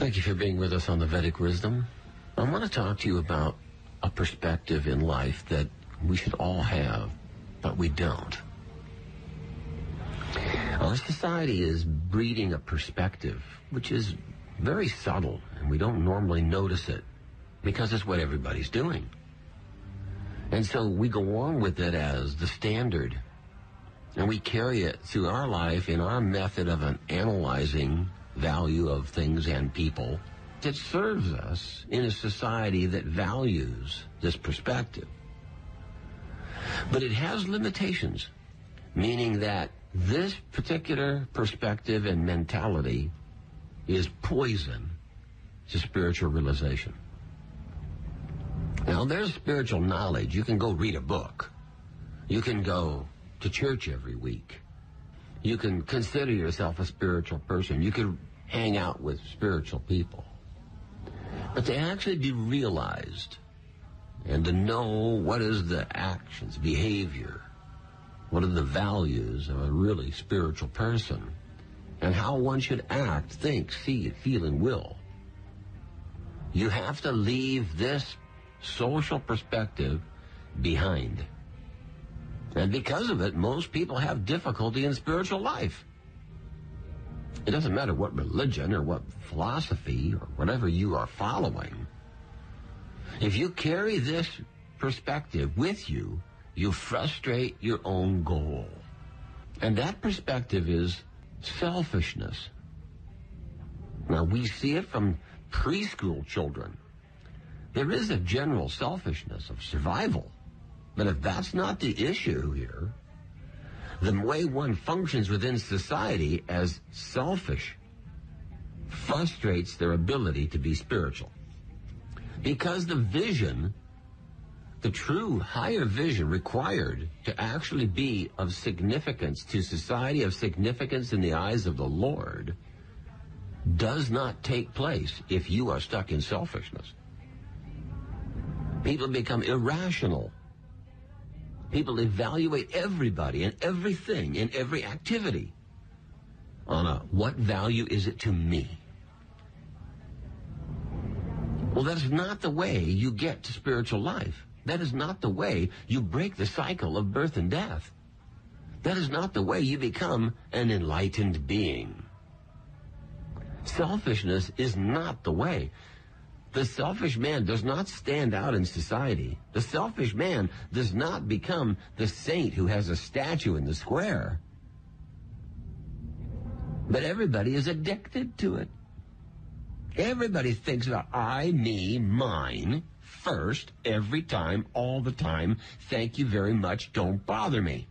Thank you for being with us on the Vedic Wisdom. I want to talk to you about a perspective in life that we should all have, but we don't. Our society is breeding a perspective which is very subtle, and we don't normally notice it because it's what everybody's doing. And so we go along with it as the standard, and we carry it through our life in our method of an analyzing value of things and people that serves us in a society that values this perspective. But it has limitations, meaning that this particular perspective and mentality is poison to spiritual realization. Now, there's spiritual knowledge. You can go read a book. You can go to church every week. You can consider yourself a spiritual person. You can hang out with spiritual people. But to actually be realized and to know what is the actions, behavior, what are the values of a really spiritual person, and how one should act, think, see, feel, and will, you have to leave this social perspective behind. And because of it, most people have difficulty in spiritual life. It doesn't matter what religion or what philosophy or whatever you are following. If you carry this perspective with you, you frustrate your own goal. And that perspective is selfishness. Now, we see it from preschool children. There is a general selfishness of survival. But if that's not the issue here, the way one functions within society as selfish frustrates their ability to be spiritual. Because the vision, the true higher vision required to actually be of significance to society, of significance in the eyes of the Lord, does not take place if you are stuck in selfishness. People become irrational. People evaluate everybody and everything and every activity on a what value is it to me? Well, that is not the way you get to spiritual life. That is not the way you break the cycle of birth and death. That is not the way you become an enlightened being. Selfishness is not the way. The selfish man does not stand out in society. The selfish man does not become the saint who has a statue in the square. But everybody is addicted to it. Everybody thinks about I, me, mine first, every time, all the time. Thank you very much. Don't bother me.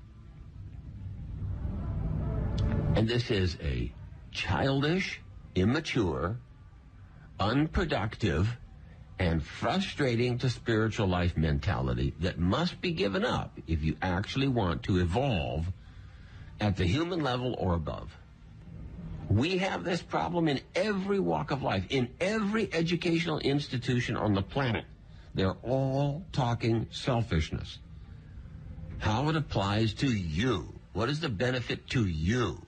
And this is a childish, immature, unproductive, and frustrating to spiritual life mentality that must be given up if you actually want to evolve at the human level or above. We have this problem in every walk of life, in every educational institution on the planet. They're all talking selfishness. How it applies to you. What is the benefit to you?